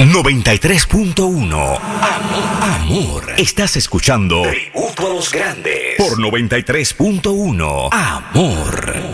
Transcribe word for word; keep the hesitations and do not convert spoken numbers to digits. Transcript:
noventa y tres punto uno. Amor, amor. Estás escuchando Tributo a los Grandes por noventa y tres punto uno. Amor.